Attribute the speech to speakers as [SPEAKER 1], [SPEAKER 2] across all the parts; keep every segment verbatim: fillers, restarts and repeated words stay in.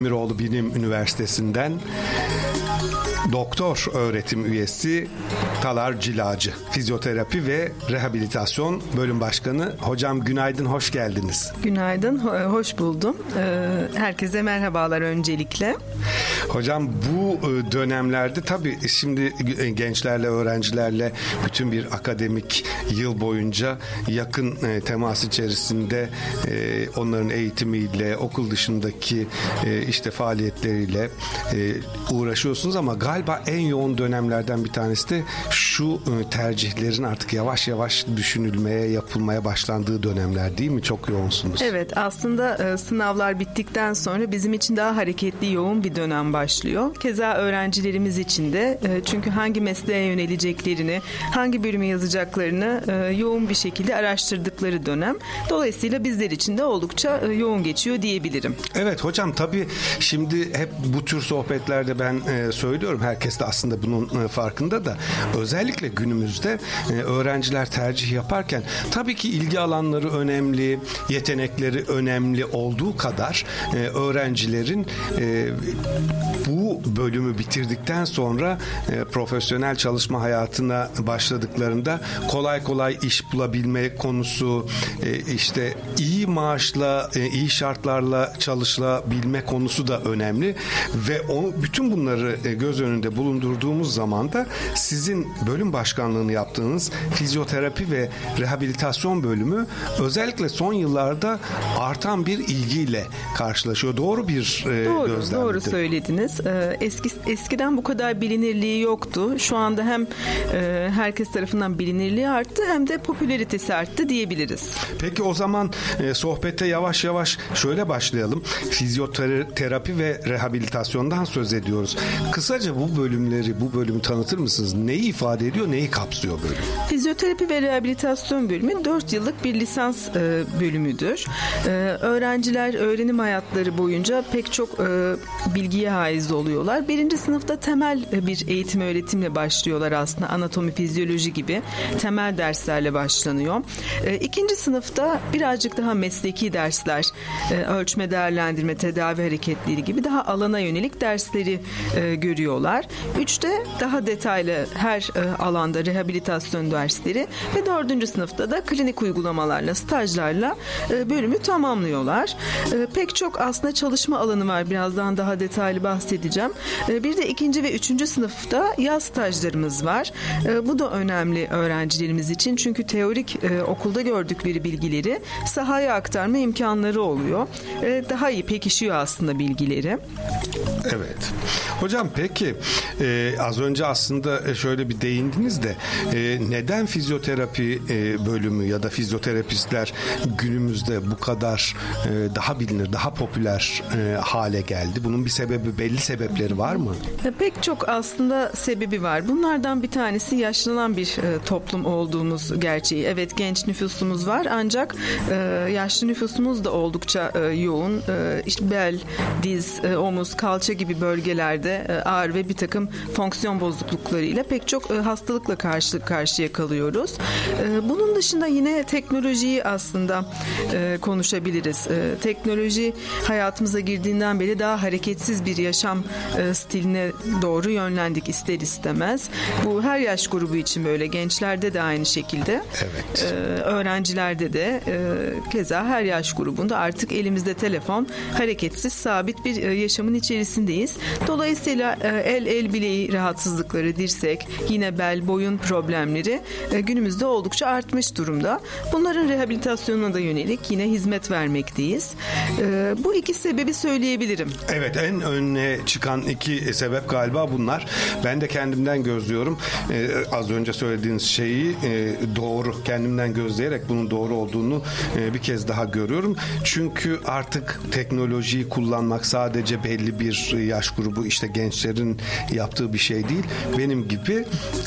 [SPEAKER 1] Miroğlu Bilim Üniversitesi'nden doktor öğretim üyesi Talar Cilacı, fizyoterapi ve rehabilitasyon bölüm başkanı. Hocam günaydın, hoş geldiniz.
[SPEAKER 2] Günaydın, hoş buldum. Herkese merhabalar öncelikle.
[SPEAKER 1] Hocam bu dönemlerde tabii şimdi gençlerle, öğrencilerle bütün bir akademik yıl boyunca yakın temas içerisinde onların eğitimiyle, okul dışındaki işte faaliyetleriyle uğraşıyorsunuz ama galiba en yoğun dönemlerden bir tanesi de şu tercihlerin artık yavaş yavaş düşünülmeye, yapılmaya başlandığı dönemler değil mi? Çok yoğunsunuz.
[SPEAKER 2] Evet, aslında sınavlar bittikten sonra bizim için daha hareketli, yoğun bir dönem başlıyor. Keza öğrencilerimiz için de, çünkü hangi mesleğe yöneleceklerini, hangi bölümü yazacaklarını yoğun bir şekilde araştırdıkları dönem. Dolayısıyla bizler için de oldukça yoğun geçiyor diyebilirim.
[SPEAKER 1] Evet hocam, tabii şimdi hep bu tür sohbetlerde ben söylüyorum, herkes de aslında bunun farkında da, özellikle günümüzde öğrenciler tercih yaparken tabii ki ilgi alanları önemli, yetenekleri önemli olduğu kadar öğrencilerin bu bölümü bitirdikten sonra profesyonel çalışma hayatına başladıklarında kolay kolay iş bulabilme konusu, işte iyi maaşla, iyi şartlarla çalışılabilme konusu da önemli ve o bütün bunları göz önünde bulundurduğumuz zaman da sizin bölüm başkanlığını yaptığınız fizyoterapi ve rehabilitasyon bölümü özellikle son yıllarda artan bir ilgiyle karşılaşıyor. Doğru bir
[SPEAKER 2] doğru,
[SPEAKER 1] gözlem.
[SPEAKER 2] Doğru söylediniz. Eski, eskiden bu kadar bilinirliği yoktu. Şu anda hem herkes tarafından bilinirliği arttı hem de popülaritesi arttı diyebiliriz.
[SPEAKER 1] Peki o zaman sohbete yavaş yavaş şöyle başlayalım. Fizyoterapi ve rehabilitasyondan söz ediyoruz. Kısaca bu bölümleri, bu bölümü tanıtır mısınız? Neyi ifade ediyor, neyi kapsıyor bölüm?
[SPEAKER 2] Fizyoterapi ve rehabilitasyon bölümü dört yıllık bir lisans e, bölümüdür. E, öğrenciler öğrenim hayatları boyunca pek çok e, bilgiye haiz oluyorlar. Birinci sınıfta temel bir eğitim öğretimle başlıyorlar aslında. Anatomi, fizyoloji gibi temel derslerle başlanıyor. E, ikinci sınıfta birazcık daha mesleki dersler, e, ölçme, değerlendirme, tedavi hareketleri gibi daha alana yönelik dersleri e, görüyorlar. Üçte daha detaylı her e, alanda rehabilitasyon dersleri ve dördüncü sınıfta da klinik uygulamalarla, stajlarla e, bölümü tamamlıyorlar. E, pek çok aslında çalışma alanı var. Birazdan daha detaylı bahsedeceğim. E, bir de ikinci ve üçüncü sınıfta yaz stajlarımız var. E, bu da önemli öğrencilerimiz için. Çünkü teorik e, okulda gördükleri bilgileri sahaya aktarma imkanları oluyor. E, daha iyi pekişiyor aslında bilgileri.
[SPEAKER 1] Evet. Hocam peki e, az önce aslında şöyle bir değindiniz de e, neden fizyoterapi e, bölümü ya da fizyoterapistler günümüzde bu kadar e, daha bilinir, daha popüler e, hale geldi? Bunun bir sebebi, belli sebepleri var mı?
[SPEAKER 2] E, pek çok aslında sebebi var. Bunlardan bir tanesi yaşlanan bir e, toplum olduğumuz gerçeği. Evet, genç nüfusumuz var ancak e, yaşlı nüfusumuz da oldukça e, yoğun. E, işte bel, diz, e, omuz, kalça gibi bölgelerde ağır ve bir takım fonksiyon bozukluklarıyla pek çok hastalıkla karşı karşıya kalıyoruz. Bunun dışında yine teknolojiyi aslında konuşabiliriz. Teknoloji hayatımıza girdiğinden beri daha hareketsiz bir yaşam stiline doğru yönlendik ister istemez. Bu her yaş grubu için böyle, gençlerde de aynı şekilde.
[SPEAKER 1] Evet.
[SPEAKER 2] Öğrencilerde de keza her yaş grubunda artık elimizde telefon, hareketsiz, sabit bir yaşamın içerisindeyiz. Dolayısıyla el el bileği rahatsızlıkları, dirsek, yine bel, boyun problemleri günümüzde oldukça artmış durumda. Bunların rehabilitasyonuna da yönelik yine hizmet vermekteyiz. Bu iki sebebi söyleyebilirim.
[SPEAKER 1] Evet, en öne çıkan iki sebep galiba bunlar. Ben de kendimden gözlüyorum. Ee, az önce söylediğiniz şeyi e, doğru, kendimden gözleyerek bunun doğru olduğunu e, bir kez daha görüyorum. Çünkü artık teknolojiyi kullanmak sadece belli bir yaş grubu, işte gençlerin yaptığı bir şey değil. Benim gibi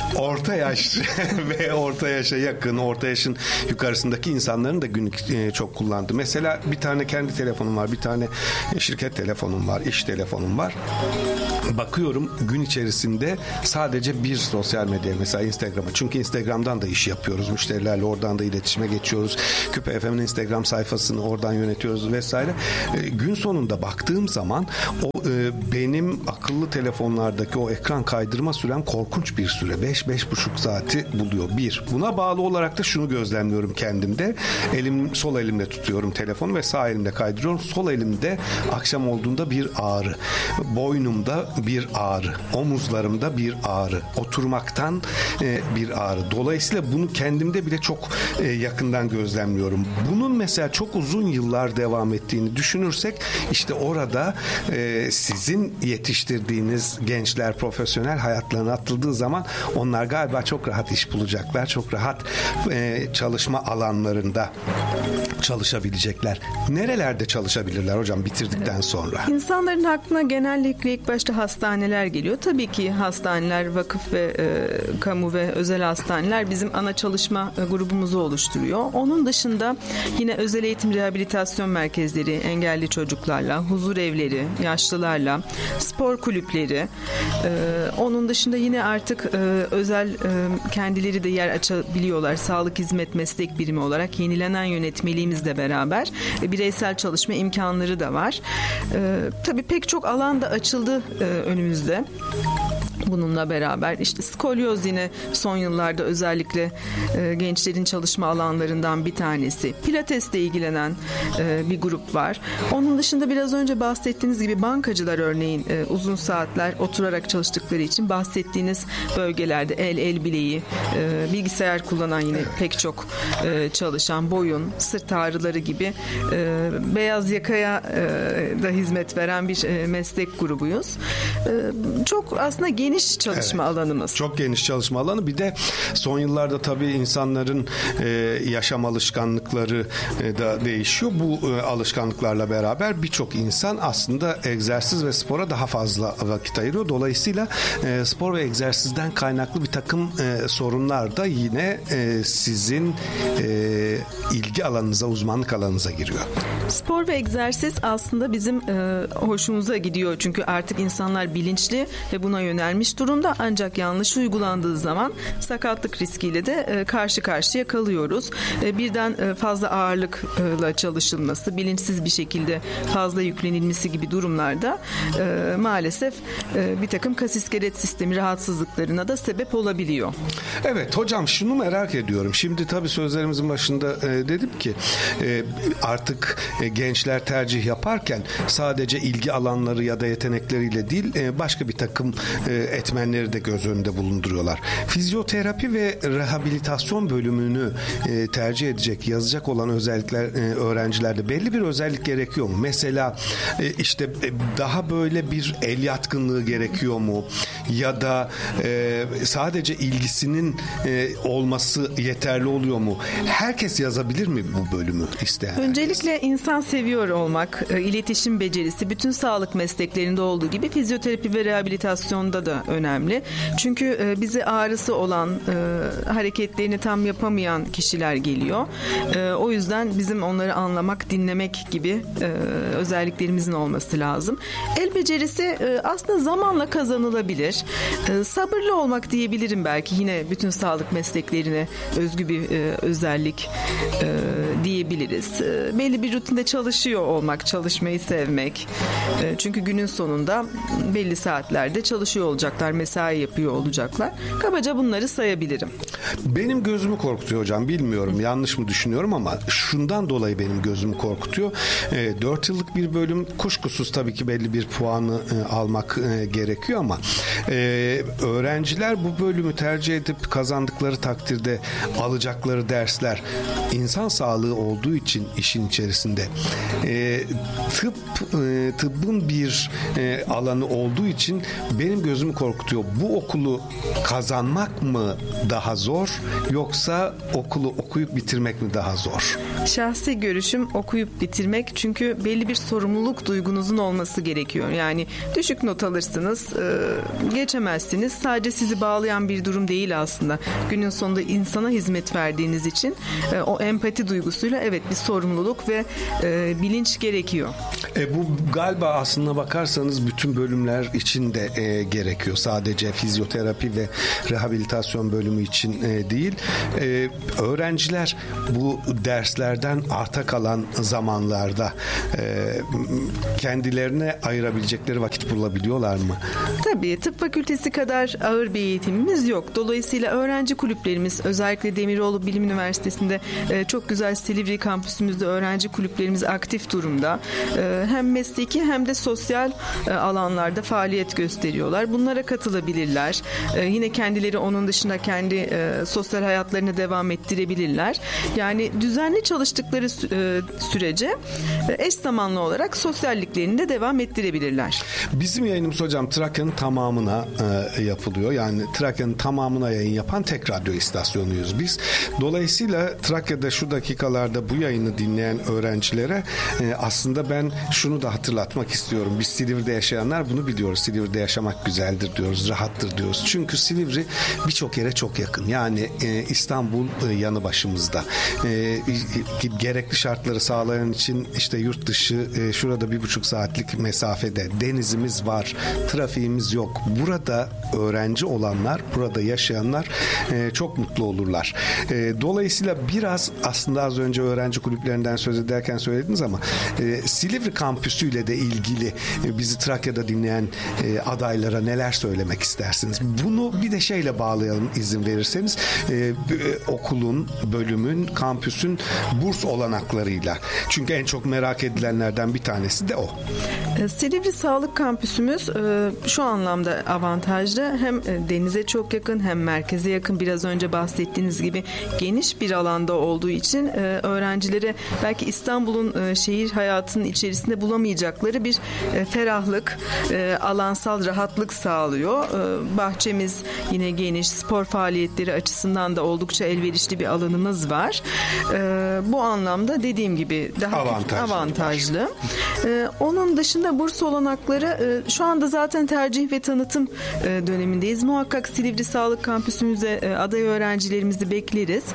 [SPEAKER 1] orta yaş ve orta yaşa yakın, orta yaşın yukarısındaki insanların da günlük çok kullandığı. Mesela bir tane kendi telefonum var, bir tane şirket telefonum var, iş telefonum var. Bakıyorum gün içerisinde sadece bir sosyal medya, mesela Instagram'a. Çünkü Instagram'dan da iş yapıyoruz. Müşterilerle oradan da iletişime geçiyoruz. Küpe F M'nin Instagram sayfasını oradan yönetiyoruz vesaire. E, gün sonunda baktığım zaman o e, benim akıllı telefonlardaki o ekran kaydırma sürem korkunç bir süre. beş beş buçuk saati buluyor. Bir. Buna bağlı olarak da şunu gözlemliyorum kendimde. Elim, sol elimle tutuyorum telefonu ve sağ elimle kaydırıyorum. Sol elimde akşam olduğunda bir ağrı. Boynumda bir ağrı. Omuzlarımda bir ağrı. Oturmaktan e, bir ağrı. Dolayısıyla bunu kendimde bile çok e, yakından gözlemliyorum. Bunun mesela çok uzun yıllar devam ettiğini düşünürsek işte orada e, sizin yetiştirdiğiniz gençler profesyonel hayatlarına atıldığı zaman onlar galiba çok rahat iş bulacaklar. Çok rahat e, çalışma alanlarında çalışabilecekler. Nerelerde çalışabilirler hocam bitirdikten sonra?
[SPEAKER 2] İnsanların aklına genellikle ilk başta hastaneler geliyor. Tabii ki hastaneler, vakıf ve e, kamu ve özel hastaneler bizim ana çalışma e, grubumuzu oluşturuyor. Onun dışında yine özel eğitim rehabilitasyon merkezleri, engelli çocuklarla, huzur evleri, yaşlılarla, spor kulüpleri, e, onun dışında yine artık e, özel e, kendileri de yer açabiliyorlar. Sağlık hizmet meslek birimi olarak yenilenen yönetmeliğimizle beraber e, bireysel çalışma imkanları da var. E, tabii pek çok alan da açıldı e, önümüzde. Bununla beraber işte skolyoz yine son yıllarda özellikle e, gençlerin çalışma alanlarından bir tanesi. Pilatesle ilgilenen e, bir grup var. Onun dışında biraz önce bahsettiğiniz gibi bankacılar örneğin e, uzun saatler oturarak çalıştıkları için bahsettiğiniz bölgelerde el el bileği, e, bilgisayar kullanan yine pek çok e, çalışan, boyun, sırt ağrıları gibi e, beyaz yakaya e, da hizmet veren bir e, meslek grubuyuz. E, çok aslında geniş çalışma evet, alanımız.
[SPEAKER 1] Çok geniş çalışma alanı. Bir de son yıllarda tabii insanların e, yaşam alışkanlıkları e, da değişiyor. Bu e, alışkanlıklarla beraber birçok insan aslında egzersiz ve spora daha fazla vakit ayırıyor. Dolayısıyla e, spor ve egzersizden kaynaklı bir takım e, sorunlar da yine e, sizin e, ilgi alanınıza, uzmanlık alanınıza giriyor.
[SPEAKER 2] Spor ve egzersiz aslında bizim e, hoşumuza gidiyor. Çünkü artık insanlar bilinçli ve buna yönelmiş durumda, ancak yanlış uygulandığı zaman sakatlık riskiyle de e, karşı karşıya kalıyoruz. E, birden e, fazla ağırlıkla çalışılması, bilinçsiz bir şekilde fazla yüklenilmesi gibi durumlarda e, maalesef e, bir takım kas iskelet sistemi rahatsızlıklarına da sebep olabiliyor.
[SPEAKER 1] Evet hocam, şunu merak ediyorum. Şimdi tabii sözlerimizin başında e, dedim ki e, artık e, gençler tercih yaparken sadece ilgi alanları ya da yetenekleriyle değil e, başka bir takım e, etmenleri de göz önünde bulunduruyorlar. Fizyoterapi ve rehabilitasyon bölümünü e, tercih edecek, yazacak olan özellikler e, öğrencilerde belli bir özellik gerekiyor mu? Mesela e, işte e, daha böyle bir el yatkınlığı gerekiyor mu? Ya da e, sadece ilgisinin e, olması yeterli oluyor mu? Herkes yazabilir mi bu bölümü isteyen?
[SPEAKER 2] Öncelikle herkes? insan seviyor olmak, e, iletişim becerisi bütün sağlık mesleklerinde olduğu gibi fizyoterapi ve rehabilitasyonda da önemli. Çünkü e, bize ağrısı olan, e, hareketlerini tam yapamayan kişiler geliyor. E, o yüzden bizim onları anlamak, dinlemek gibi e, özelliklerimizin olması lazım. El becerisi e, aslında zamanla kazanılabilir. E, sabırlı olmak diyebilirim belki, yine bütün sağlık mesleklerine özgü bir e, özellik e, diyebiliriz. E, belli bir rutinde çalışıyor olmak, çalışmayı sevmek. E, çünkü günün sonunda belli saatlerde çalışıyor olacaklar, mesai yapıyor olacaklar. Kabaca bunları sayabilirim.
[SPEAKER 1] Benim gözümü korkutuyor hocam, bilmiyorum yanlış mı düşünüyorum ama şundan dolayı benim gözümü korkutuyor. E, dört yıllık bir bölüm, kuşkusuz tabii ki belli bir puanı e, almak e, gerekiyor ama e, öğrenciler bu bölümü tercih edip kazandıkları takdirde alacakları dersler insan sağlığı olduğu için işin içerisinde e, tıp e, tıbbın bir e, alanı olduğu için benim gözümü korkutuyor. Bu okulu kazanmak mı daha zor yoksa okulu okuyup bitirmek mi daha zor?
[SPEAKER 2] Şahsi görüşüm okuyup bitirmek, çünkü belli bir sorumluluk duygunuzun olması gerekiyor. Yani düşük not alırsınız, geçemezsiniz. Sadece sizi bağlayan bir durum değil aslında. Günün sonunda insana hizmet verdiğiniz için o empati duygusuyla evet bir sorumluluk ve bilinç gerekiyor.
[SPEAKER 1] E bu galiba aslına bakarsanız bütün bölümler için de e, gerekiyor. Sadece fizyoterapi ve rehabilitasyon bölümü için e, değil. E, öğrenciler bu derslerden arta kalan zamanlarda e, kendilerine ayırabilecekleri vakit bulabiliyorlar mı?
[SPEAKER 2] Tabii tıp fakültesi kadar ağır bir eğitimimiz yok. Dolayısıyla öğrenci kulüplerimiz, özellikle Demiroğlu Bilim Üniversitesi'nde e, çok güzel Silivri kampüsümüzde öğrenci kulüplerimiz aktif durumda. E, hem mesleki hem de sosyal e, alanlarda faaliyet gösteriyorlar. Bunlara katılabilirler. E, yine kendileri onun dışında kendi e, sosyal hayatlarını devam ettirebilirler. Yani düzenli çalıştıkları e, sürece e, eş zamanlı olarak sosyalliklerini de devam ettirebilirler.
[SPEAKER 1] Bizim yayınımız hocam Trakya'nın tamamına e, yapılıyor. Yani Trakya'nın tamamına yayın yapan tek radyo istasyonuyuz biz. Dolayısıyla Trakya'da şu dakikalarda bu yayını dinleyen öğrencilere e, aslında ben şunu da hatırlatmak istiyorum. Biz Silivri'de yaşayanlar bunu biliyoruz. Silivri'de yaşamak güzeldir diyoruz, rahattır diyoruz. Çünkü Silivri birçok yere çok yakın. Yani e, İstanbul e, yanı başımızda. E, gerekli şartları sağlayan için işte yurt dışı e, şurada bir buçuk saatlik mesafede, denizimiz var, trafiğimiz yok. Burada öğrenci olanlar, burada yaşayanlar e, çok mutlu olurlar. E, dolayısıyla biraz aslında az önce öğrenci kulüplerinden söz ederken söylediniz ama e, Silivri kampüsüyle de ilgili e, bizi Trakya'da dinleyen e, adaylara neler söylemek istersiniz? Bunu bir de şeyle bağlayalım izin verirseniz. E, e, okulun, bölümün, kampüsün burs olanaklarıyla. Çünkü en çok merak edilenlerden bir tanesi de o.
[SPEAKER 2] Silivri Sağlık Kampüsümüz şu anlamda avantajlı. Hem denize çok yakın hem merkeze yakın, biraz önce bahsettiğiniz gibi geniş bir alanda olduğu için öğrencilere belki İstanbul'un şehir hayatının içerisinde bulamayacakları bir ferahlık, alansal rahatlık sağlıyor. Bahçemiz yine geniş, spor faaliyetleri açısından da oldukça elverişli bir alanımız var. Bu anlamda dediğim gibi daha avantajlı. avantajlı. Onun dışında burs olanakları şu anda zaten tercih ve tanıtım dönemindeyiz. Muhakkak Silivri Sağlık Kampüsümüze aday öğrencilerimizi bekleriz.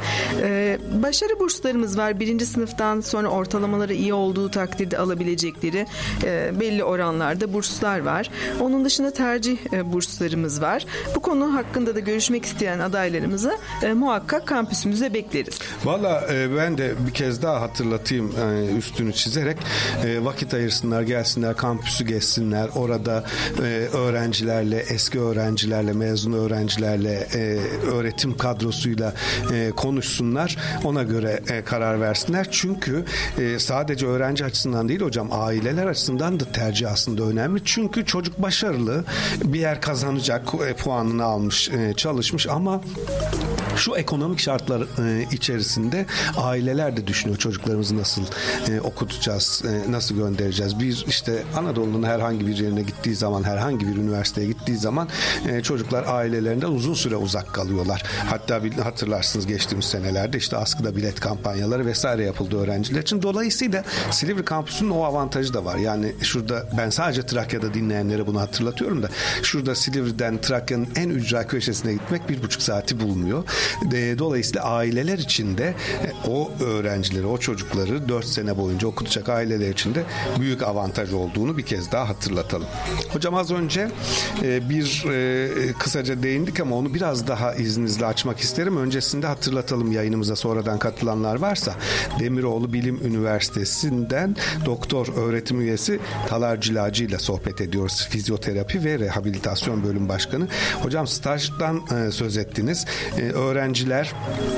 [SPEAKER 2] Başarı burslarımız var. Birinci sınıftan sonra ortalamaları iyi olduğu takdirde alabilecekleri belli oranlarda burslar var. Onun dışında tercih burslarımız var. Bu konu hakkında da görüşmek isteyen adaylarımızı muhakkak kampüsümüze bekleriz.
[SPEAKER 1] Valla ben de bir kez daha hatırlatayım üstünü çizerek vakit ayırsınlar, gelsinler, kampüsü gezsinler. Orada öğrencilerle, eski öğrencilerle, mezun öğrencilerle, öğretim kadrosuyla konuşsunlar. Ona göre karar versinler. Çünkü sadece öğrenci açısından değil hocam, aileler açısından da tercih aslında önemli. Çünkü çocuk başarılı, bir yer kazanacak, puanını almış, çalışmış ama şu ekonomik şartlar e, içerisinde aileler de düşünüyor çocuklarımızı nasıl e, okutacağız, e, nasıl göndereceğiz. Bir işte Anadolu'nun herhangi bir yerine gittiği zaman, herhangi bir üniversiteye gittiği zaman e, çocuklar ailelerinden uzun süre uzak kalıyorlar. Hatta bir, hatırlarsınız geçtiğimiz senelerde işte askıda bilet kampanyaları vesaire yapıldı öğrenciler için. Dolayısıyla Silivri kampüsünün o avantajı da var. Yani şurada ben sadece Trakya'da dinleyenlere bunu hatırlatıyorum da şurada Silivri'den Trakya'nın en ücra köşesine gitmek bir buçuk saati bulmuyor. Dolayısıyla aileler için de o öğrencileri, o çocukları dört sene boyunca okutacak aileler için de büyük avantaj olduğunu bir kez daha hatırlatalım. Hocam az önce bir kısaca değindik ama onu biraz daha izninizle açmak isterim. Öncesinde hatırlatalım, yayınımıza sonradan katılanlar varsa. Demiroğlu Bilim Üniversitesi'nden doktor öğretim üyesi Talar Cilacı ile sohbet ediyoruz. Fizyoterapi ve Rehabilitasyon Bölüm Başkanı. Hocam stajdan söz ettiniz. Öğrenciler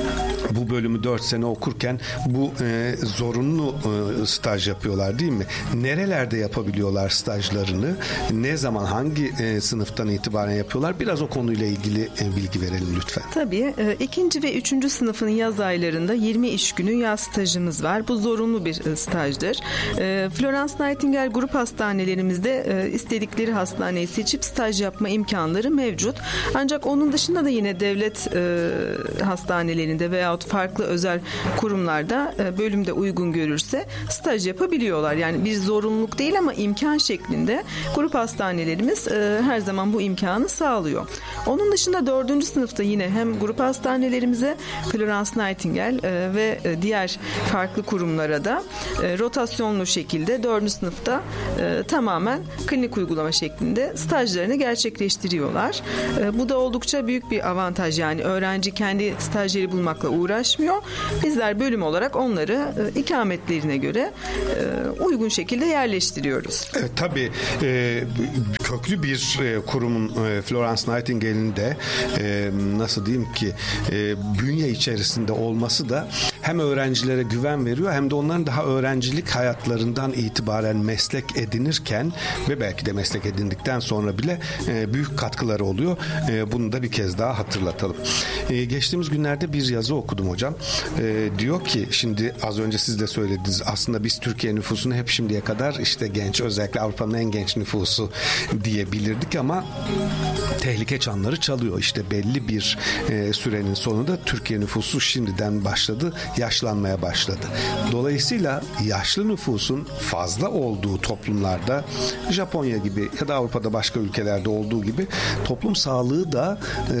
[SPEAKER 1] bu bölümü dört sene okurken bu e, zorunlu e, staj yapıyorlar değil mi? Nerelerde yapabiliyorlar stajlarını? Ne zaman, hangi e, sınıftan itibaren yapıyorlar? Biraz o konuyla ilgili e, bilgi verelim lütfen.
[SPEAKER 2] Tabii. E, ikinci ve üçüncü sınıfın yaz aylarında yirmi iş günü yaz stajımız var. Bu zorunlu bir e, stajdır. E, Florence Nightingale grup hastanelerimizde e, istedikleri hastaneyi seçip staj yapma imkanları mevcut. Ancak onun dışında da yine devlet e, hastanelerinde veyahut farklı özel kurumlarda e, bölümde uygun görürse staj yapabiliyorlar. Yani bir zorunluluk değil ama imkan şeklinde grup hastanelerimiz e, her zaman bu imkanı sağlıyor. Onun dışında dördüncü sınıfta yine hem grup hastanelerimize Florence Nightingale e, ve e, diğer farklı kurumlara da e, rotasyonlu şekilde dördüncü sınıfta e, tamamen klinik uygulama şeklinde stajlarını gerçekleştiriyorlar. E, bu da oldukça büyük bir avantaj. Yani öğrenci kendi stajyeri bulmakla uğraşmıyor. Bizler bölüm olarak onları e, ikametlerine göre e, uygun şekilde yerleştiriyoruz.
[SPEAKER 1] Evet, tabii e, köklü bir e, kurumun e, Florence Nightingale'in de e, nasıl diyeyim ki e, bünye içerisinde olması da hem öğrencilere güven veriyor hem de onların daha öğrencilik hayatlarından itibaren meslek edinirken ve belki de meslek edindikten sonra bile e, büyük katkıları oluyor. E, bunu da bir kez daha hatırlatalım. E, geçtiğimiz günlerde bir yazı okudum hocam. E, diyor ki, şimdi az önce siz de söylediniz, aslında biz Türkiye nüfusunu hep şimdiye kadar işte genç, özellikle Avrupa'nın en genç nüfusu diye bilirdik ama tehlike çanları çalıyor. İşte belli bir e, sürenin sonunda Türkiye nüfusu şimdiden başladı, yaşlanmaya başladı. Dolayısıyla yaşlı nüfusun fazla olduğu toplumlarda, Japonya gibi ya da Avrupa'da başka ülkelerde olduğu gibi, toplum sağlığı da e,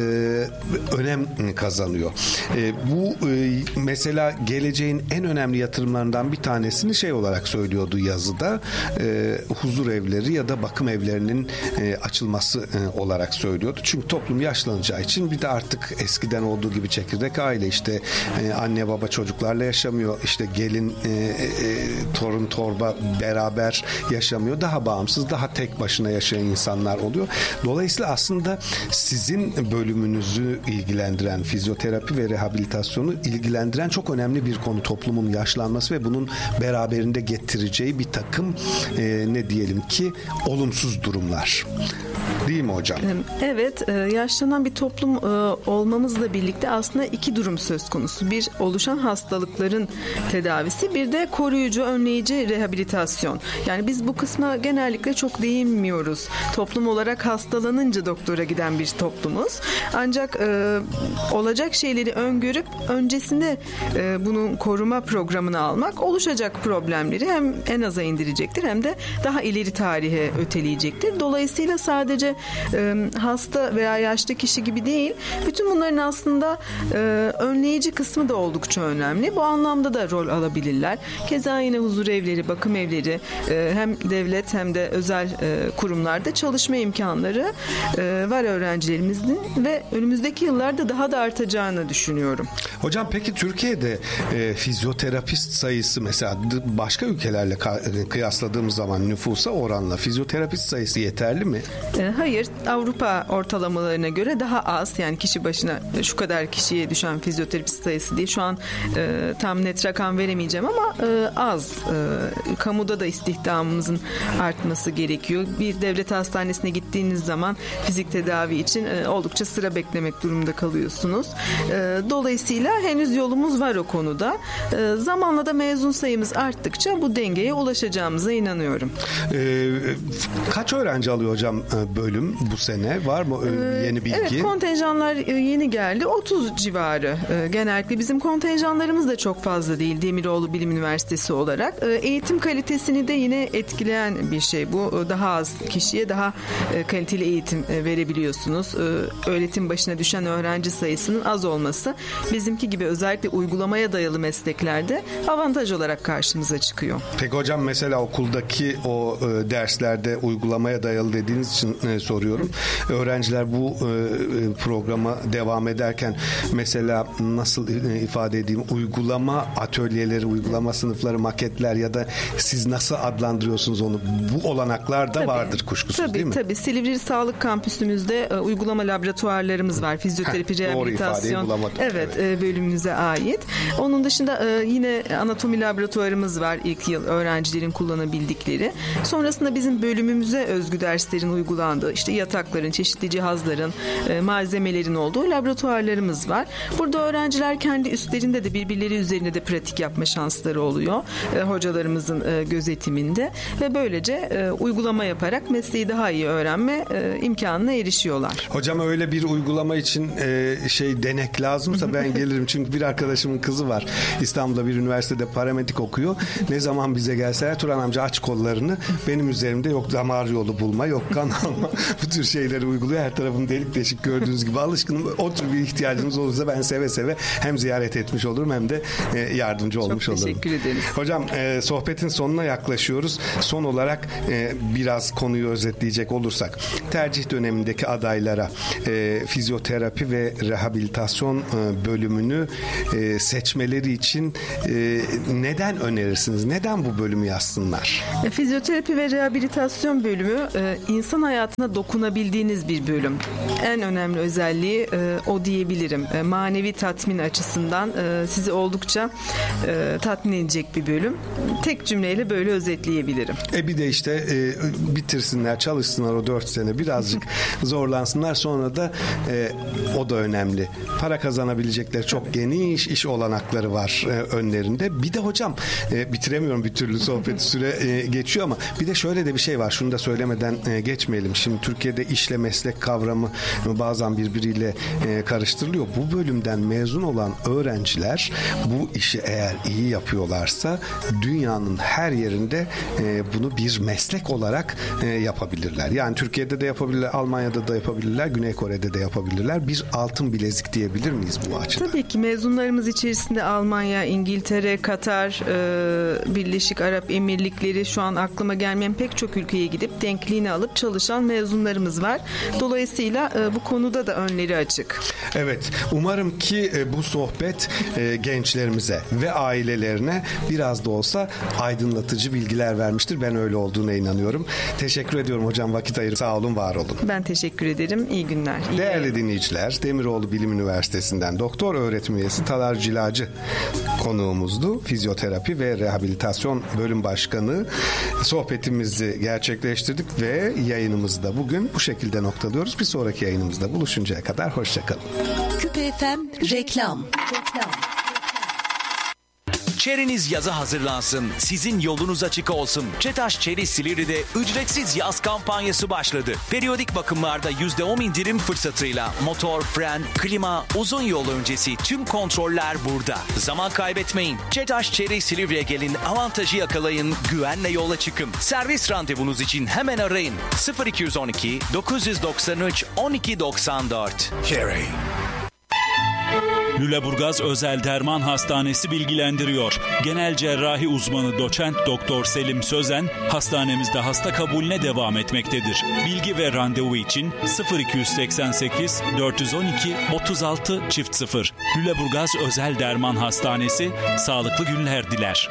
[SPEAKER 1] önem kazanıyor. E, bu e, mesela geleceğin en önemli yatırımlarından bir tanesini şey olarak söylüyordu yazıda, e, huzur evleri ya da bakım evlerinin e, açılması e, olarak söylüyordu. Çünkü toplum yaşlanacağı için bir de artık eskiden olduğu gibi çekirdek aile, işte e, anne baba çocuklarla yaşamıyor, işte gelin e, e, torun torba beraber yaşamıyor, daha bağımsız, daha tek başına yaşayan insanlar oluyor. Dolayısıyla aslında sizin bölümünüzü ilgilendiren, fizyoterapi ve rehabilitasyonu ilgilendiren çok önemli bir konu toplumun yaşlanması ve bunun beraberinde getireceği bir takım e, ne diyelim ki olumsuz durumlar. Değil mi hocam?
[SPEAKER 2] Evet, yaşlanan bir toplum olmamızla birlikte aslında iki durum söz konusu. Bir, oluşan hastalıkların tedavisi, bir de koruyucu, önleyici rehabilitasyon. Yani biz bu kısma genellikle çok değinmiyoruz. Toplum olarak hastalanınca doktora giden bir toplumuz. Ancak e, olacak şeyleri öngörüp öncesinde e, bunun koruma programını almak oluşacak problemleri hem en aza indirecektir hem de daha ileri tarihe öteleyecektir. Dolayısıyla sadece e, hasta veya yaşlı kişi gibi değil, bütün bunların aslında e, önleyici kısmı da oldukça önemli. Bu anlamda da rol alabilirler. Keza yine huzur evleri, bakım evleri e, hem devlet hem de özel e, kurumlarda çalışma imkanları e, var öğrencilerimizin ve önümüzdeki yıllarda daha da artacağını düşünüyorum.
[SPEAKER 1] Hocam peki Türkiye'de e, fizyoterapist sayısı mesela başka ülkelerle kıyasladığımız zaman nüfusa oranla fizyoterapist sayısı yeterli mi?
[SPEAKER 2] E, hayır. Avrupa ortalamalarına göre daha az. Yani kişi başına şu kadar kişiye düşen fizyoterapist sayısı değil. Şu an e, tam net rakam veremeyeceğim ama e, az. E, kamuda da istihdamımızın artması gerekiyor. Bir devlet hastanesine gittiğiniz zaman fizik tedavi için e, oldukça sıra beklemek durumunda kalıyorsunuz. E, dolayısıyla henüz yolumuz var o konuda. E, zamanla da mezun sayımız arttıkça bu dengeye ulaşacağımıza inanıyorum.
[SPEAKER 1] E, kaç öğrenci alıyor hocam bölüm bu sene? Var mı e, yeni bilgi?
[SPEAKER 2] Evet, kontenjanlar yeni geldi. otuz civarı. E, genellikle bizim kontenjanlarımız da çok fazla değil Demiroğlu Bilim Üniversitesi olarak. E, eğitim kalitesini de yine etkileyen bir şey bu. Daha az kişiye daha e, kaliteli eğitim e, verebiliyorsunuz. E, öğretim başına düşen öğrenci sayısının az olması bizimki gibi özellikle uygulamaya dayalı mesleklerde avantaj olarak karşımıza çıkıyor.
[SPEAKER 1] Peki hocam mesela okuldaki o e, derslerde uygulamaya dayalı dayalı dediğiniz için e, soruyorum. Öğrenciler bu e, programa devam ederken mesela nasıl e, ifade edeyim, uygulama atölyeleri, uygulama sınıfları, maketler ya da siz nasıl adlandırıyorsunuz onu? Bu olanaklar da tabii, vardır kuşkusuz
[SPEAKER 2] tabii,
[SPEAKER 1] değil mi?
[SPEAKER 2] Tabii. Silivri Sağlık Kampüsümüzde e, uygulama laboratuvarlarımız var. Fizyoterapi, Heh, rehabilitasyon evet, e, bölümümüze ait. Onun dışında e, yine anatomi laboratuvarımız var ilk yıl öğrencilerin kullanabildikleri. Sonrasında bizim bölümümüze özgü derslerin uygulandığı, işte yatakların, çeşitli cihazların, e, malzemelerin olduğu laboratuvarlarımız var. Burada öğrenciler kendi üstlerinde de birbirleri üzerine de pratik yapma şansları oluyor. E, hocalarımızın e, gözetiminde ve böylece e, uygulama yaparak mesleği daha iyi öğrenme e, imkanına erişiyorlar.
[SPEAKER 1] Hocam öyle bir uygulama için e, şey denek lazımsa ben gelirim. Çünkü bir arkadaşımın kızı var. İstanbul'da bir üniversitede paramedik okuyor. Ne zaman bize gelseler Turan amca aç kollarını, benim üzerimde yok damar yolu bulma, yok kan alma. Bu tür şeyleri uyguluyor. Her tarafım delik deşik gördüğünüz gibi. Alışkınım. O tür bir ihtiyacınız olursa ben seve seve hem ziyaret etmiş olurum hem de e, yardımcı olmuş olurum.
[SPEAKER 2] Çok teşekkür ederiz.
[SPEAKER 1] Hocam e, sohbetin sonuna yaklaşıyoruz. Son olarak e, biraz konuyu özetleyecek olursak tercih dönemindeki adaylara e, fizyoterapi ve rehabilitasyon e, bölümünü e, seçmeleri için e, neden önerirsiniz? Neden bu bölümü yazsınlar?
[SPEAKER 2] E, fizyoterapi ve rehabilitasyon bölümü e, insan hayatına dokunabildiğiniz bir bölüm. En önemli özelliği e, o diyebilirim. E, manevi tatmin açısından e, sizi oldukça e, tatmin edecek bir bölüm. Tek cümleyle böyle özetleyebilirim.
[SPEAKER 1] E bir de işte e, bitirsinler, çalışsınlar o dört sene, birazcık zorlansınlar, sonra da e, o da önemli. Para kazanabilecekleri çok geniş iş olanakları var e, önlerinde. Bir de hocam e, bitiremiyorum bir türlü sohbeti, süre e, geçiyor ama bir de şöyle de bir şey var. Şunu da söylemeden e, geçmeyelim. Şimdi Türkiye'de işle meslek kavramı bazen birbiriyle e, karıştırılıyor. Bu bölümden mezun olan öğrenciler bu işi eğer iyi yapıyorlarsa dünyanın her yerinde e, bunu bir meslek olarak e, yapabilirler. Yani Türkiye'de de yapabilirler, Almanya'da da yapabilirler, Güney Kore'de de yapabilirler. Bir altın bilezik diyebilir miyiz bu açıdan?
[SPEAKER 2] Tabii ki mezunlarımız içerisinde Almanya, İngiltere, Katar, e, Birleşik Arap Emirlikleri, şu an aklıma gelmeyen pek çok ülkeye gidip denkliğini alıp çalışan mezunlarımız var. Dolayısıyla e, bu konuda da önleri açık.
[SPEAKER 1] Evet, umarım ki e, bu sohbet e, gençlerimize ve ailelerine biraz da olsa aydınlatıcı bilgiler vermiştir. Ben öyle olduğuna inanıyorum. Teşekkür ediyorum hocam, vakit ayırıp sağ olun, var olun.
[SPEAKER 2] Ben teşekkür ederim. İyi günler. İyi
[SPEAKER 1] Değerli
[SPEAKER 2] yayınlar.
[SPEAKER 1] dinleyiciler, Demiroğlu Bilim Üniversitesi'nden doktor öğretim üyesi Talar Cilacı konuğumuzdu. Fizyoterapi ve rehabilitasyon bölüm başkanı. Sohbetimizi gerçekleştirdik ve yayınımızı da bugün bu şekilde noktalıyoruz. Bir sonraki yayınımızda buluşuncaya kadar hoşçakalın.
[SPEAKER 3] Küpe F M reklam. Reklam.
[SPEAKER 4] Çeriniz yaza hazırlansın, sizin yolunuz açık olsun. Çetaş Çeri Silivri'de ücretsiz yaz kampanyası başladı. Periyodik bakımlarda yüzde on indirim fırsatıyla motor, fren, klima, uzun yol öncesi tüm kontroller burada. Zaman kaybetmeyin. Çetaş Çeri Silivri'ye gelin, avantajı yakalayın, güvenle yola çıkın. Servis randevunuz için hemen arayın. sıfır iki on iki dokuz doksan üç on iki doksan dört. Cherry.
[SPEAKER 5] Lüleburgaz Özel Derman Hastanesi bilgilendiriyor. Genel cerrahi uzmanı doçent doktor Selim Sözen hastanemizde hasta kabulüne devam etmektedir. Bilgi ve randevu için sıfır iki seksen sekiz dört on iki otuz altı sıfır. Lüleburgaz Özel Derman Hastanesi sağlıklı günler diler.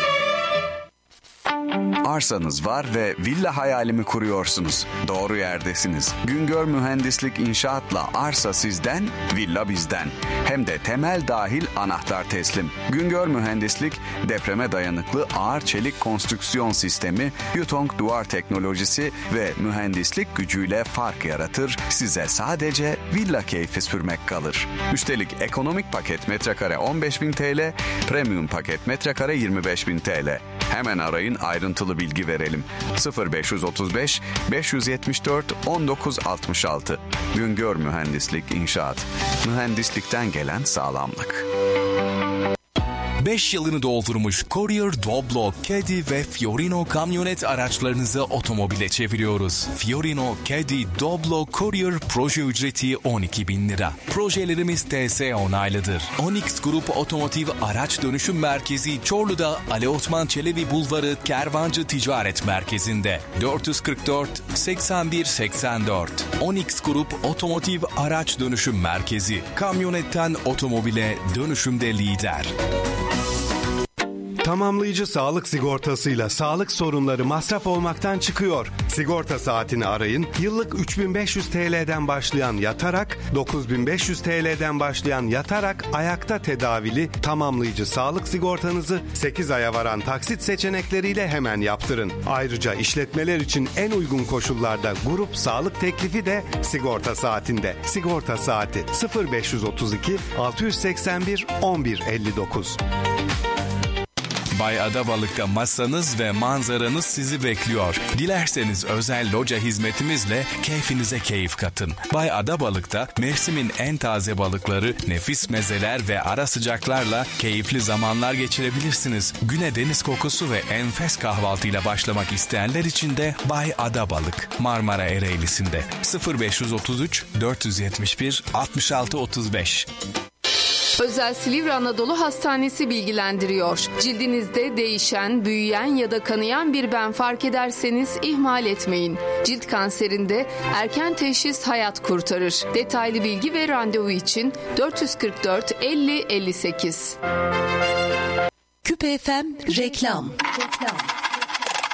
[SPEAKER 6] Arsanız var ve villa hayalimi kuruyorsunuz. Doğru yerdesiniz. Güngör Mühendislik İnşaat'la arsa sizden, villa bizden. Hem de temel dahil anahtar teslim. Güngör Mühendislik, depreme dayanıklı ağır çelik konstrüksiyon sistemi, Yutong duvar teknolojisi ve mühendislik gücüyle fark yaratır. Size sadece villa keyfi sürmek kalır. Üstelik ekonomik paket metrekare on beş bin T L, premium paket metrekare yirmi beş bin T L. Hemen arayın, ayrıntılı bilgi verelim. sıfır beş otuz beş beş yetmiş dört on dokuz altmış altı. Güngör Mühendislik İnşaat. Mühendislikten gelen sağlamlık.
[SPEAKER 7] beş yılını doldurmuş Courier, Doblo, Caddy ve Fiorino kamyonet araçlarınızı otomobile çeviriyoruz. Fiorino, Caddy, Doblo, Courier proje ücreti on iki bin lira. Projelerimiz T S onaylıdır. Onyx Grup Otomotiv Araç Dönüşüm Merkezi Çorlu'da Ali Osman Çelebi Bulvarı Kervancı Ticaret Merkezi'nde. dört yüz kırk dört seksen bir seksen dört. Onyx Grup Otomotiv Araç Dönüşüm Merkezi. Kamyonetten otomobile dönüşümde lider.
[SPEAKER 1] Tamamlayıcı sağlık sigortasıyla sağlık sorunları masraf olmaktan çıkıyor. Sigorta saatini arayın. Yıllık üç bin beş yüz TL'den başlayan yatarak, dokuz bin beş yüz TL'den başlayan yatarak ayakta tedavili tamamlayıcı sağlık sigortanızı sekiz aya varan taksit seçenekleriyle hemen yaptırın. Ayrıca işletmeler için en uygun koşullarda grup sağlık teklifi de sigorta saatinde. Sigorta saati sıfır beş otuz iki altı seksen bir on bir elli dokuz.
[SPEAKER 7] Bay Adabalık'ta masanız ve manzaranız sizi bekliyor. Dilerseniz özel loca hizmetimizle keyfinize keyif katın. Bay Adabalık'ta mevsimin en taze balıkları, nefis mezeler ve ara sıcaklarla keyifli zamanlar geçirebilirsiniz. Güne deniz kokusu ve enfes kahvaltıyla başlamak isteyenler için de Bay Adabalık, Marmara Ereğlisi'nde. sıfır beş otuz üç dört yetmiş bir altmış altı otuz beş.
[SPEAKER 8] Özel Silivri Anadolu Hastanesi bilgilendiriyor. Cildinizde değişen, büyüyen ya da kanayan bir ben fark ederseniz ihmal etmeyin. Cilt kanserinde erken teşhis hayat kurtarır. Detaylı bilgi ve randevu için dört yüz kırk dört elli elli sekiz.
[SPEAKER 3] Küpe F M reklam. Reklam.